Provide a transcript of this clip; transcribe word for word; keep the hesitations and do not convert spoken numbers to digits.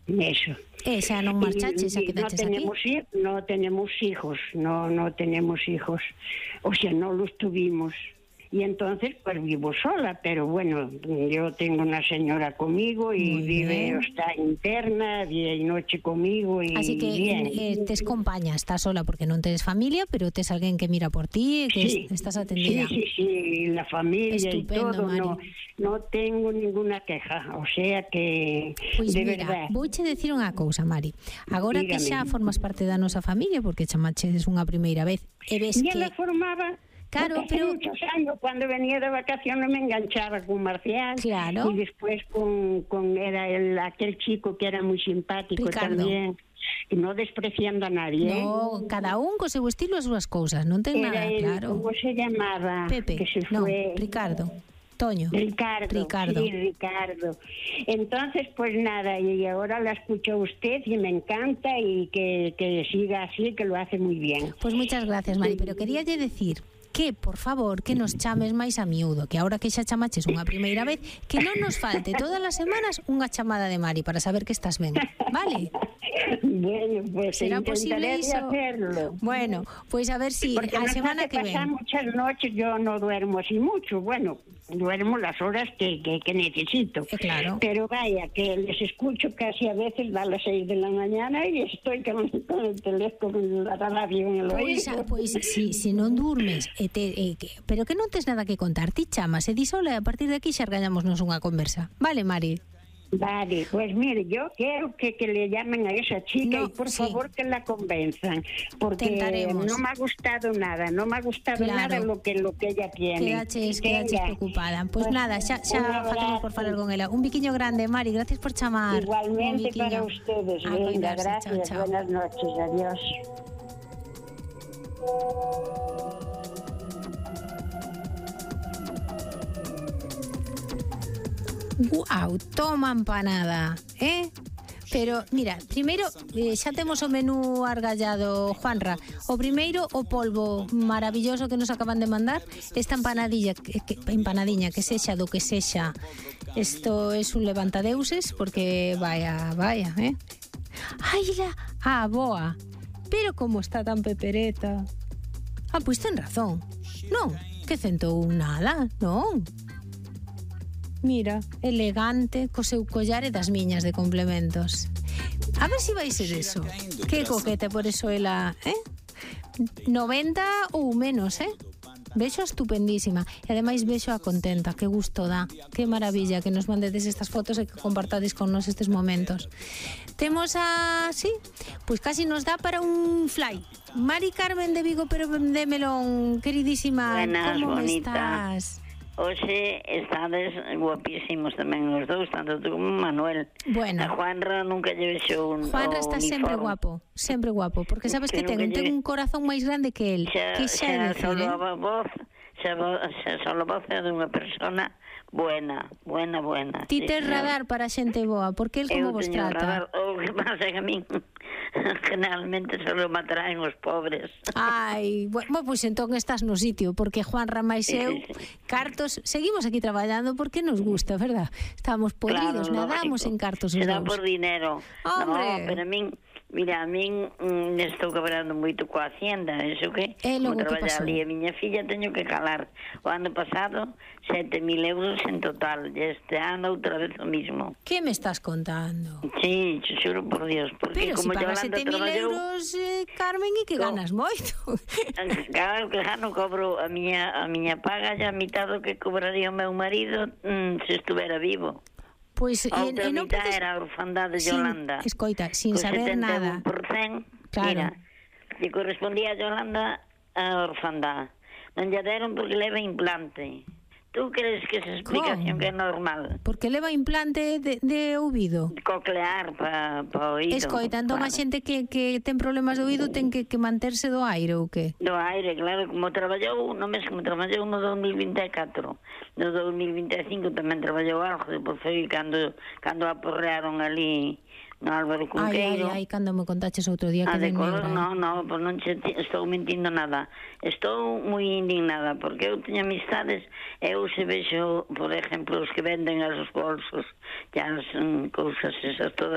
Eso. E xa non marchaches, xa quedaches aquí? No tenemos hijos, no, no tenemos hijos. O sea, no los tuvimos. Y entonces pues vivo sola, pero bueno, yo tengo una señora conmigo y muy vive, bien. Está interna día y noche conmigo y así que bien. Eh, tes compaña, estás sola porque non tes familia, pero tes alguén que mira por ti, que sí, estás atendida. Sí, sí, sí, la familia. Estupendo, y todo, Mari. no, no tengo ninguna queja, o sea que pues de mira, verdad. Vouche decir unha cousa, Mari. Agora Dígame. Que xa formas parte da nosa familia, porque chamaches unha primeira vez, e ves que... ela formaba... Claro, hace pero... muchos años, cuando venía de vacaciones me enganchaba con Marcial. Claro. Y después con, con era el, aquel chico que era muy simpático Ricardo. También. Y no despreciando a nadie. No, ¿eh? cada un co seu estilo as súas cousas, non ten era nada el, claro. ¿Cómo se llamaba? Pepe, que se no, fue... Ricardo. Toño. Ricardo, Ricardo. Sí, Ricardo. Entonces, pues nada, y ahora la escucho a usted y me encanta y que, que siga así, que lo hace muy bien. Pues muchas gracias, Mari, pero quería decir que, por favor, que nos chames máis a miúdo, que agora que xa chamaches unha primeira vez, que non nos falte todas as semanas unha chamada de Mari para saber que estás ben, vale? Bueno, pues será posible iso. Hacerlo. Bueno, pues a ver si Porque a semana que ven. Muchas noches yo no duermo así mucho, bueno, duermo las horas que, que, que necesito. Eh, claro. Pero vaya, que les escucho casi a veces a las seis de la mañana y estoy con, con el teléfono, con la radio en el pues, oído. Pois, pues, si, si non durmes, e te, e, que, pero que non tes nada que contar, ti chamas e di sola e a partir de aquí xa argañámonos unha conversa. Vale, Mari? Vale, pues mire, yo quiero que, que le llamen a esa chica no, y por sí. favor que la convenzan, porque Tentaremos. no me ha gustado nada, no me ha gustado claro. nada lo que lo que ella tiene. Quedaches, quedaches preocupada. Pues, pues nada, xa, xa facemos por falar con ela. Un biquiño grande, Mari, gracias por chamar. Igualmente para ustedes, a venga, cuidarse. gracias, chao, chao. Buenas noches, adiós. Guau, toma empanada, eh? Pero, mira, primeiro, eh, xa temos o menú argallado, Juanra. O primeiro, o polvo maravilloso que nos acaban de mandar. Esta empanadilla, que, que, empanadiña, que sexa do que sexa. Isto é un levantadeuses, porque vaya, vaya, eh? Ai, la, ah, boa. Pero como está tan pepereta. Ah, pois ten razón. Non, que centou nada, non. Mira, elegante, co seu collar e das miñas de complementos. A ver se si vai ser eso. Que coqueta, por eso ela, eh? noventa ou menos, eh? Vexo estupendísima. E ademais vexo a contenta, que gusto dá. Que maravilla que nos mandedes estas fotos e que compartades con nos estes momentos. Temos a... sí, pois casi nos dá para un fly. Mari Carmen de Vigo, pero de Melón, queridísima, buenas, como bonita. estás? Hoxe estades guapísimos tamén os dous, tanto tú como Manuel. Bueno. A Juanra nunca lle vexo un Juanra está uniforme. sempre guapo, sempre guapo, porque sabes que, que ten, ten un corazón máis grande que el. Xa, que xa, xa decir, solo eh? a voz, xa, xa solo a voz é dunha persona buena, buena, buena. Ti sí, tes radar para xente boa, porque el como eu vos teño trata? Radar. O que pasa é que a min generalmente solo me atraen os pobres. Ai, bueno, pois pues entón estás no sitio, porque Juan Ramais e eu, sí, sí, sí. cartos, seguimos aquí traballando porque nos gusta, verdad? Estamos podridos, claro, nadamos en cartos os será dous. por dinero. Hombre. No, pero a min, mira, a min mm, estou cabrando moito coa hacienda, eso que, e logo como que pasou? Ali a miña filla teño que calar. O ano pasado, sete mil euros en total, e este ano outra vez o mismo. Que me estás contando? Sí, te xuro por Dios, porque pero como si pagas Yolanda sete mil traballou... euros, eh, Carmen, e que no. ganas moito. Claro que já non cobro a miña, a miña paga, ya a mitad do que cobraría o meu marido mm, se estuvera vivo. Pois a outra e, e non mitad podes... era a orfandade de sin, Yolanda. Escoita, sin saber nada. Por cen, claro. Mira, lle correspondía a Yolanda a orfandade. Non lle deron porque leva implante. Tú crees que esa explicación que é normal? Porque leva implante de, de ouvido. Coclear para pa oído. Escoita, entón a xente que, que ten problemas de ouído ten que, que manterse do aire ou que? Do aire, claro, como traballou no mes como traballou no dos mil vinte e catro. No dos mil vinte e cinco tamén traballou algo, depois foi cando, cando aporrearon ali no Álvaro Cunqueiro. Ai, ai, ai, cando me contaches outro día que de color, negra. non, non, pois non che estou mentindo nada. Estou moi indignada, porque eu teño amistades, eu se vexo, por exemplo, os que venden as bolsos, e as um, cousas esas todas,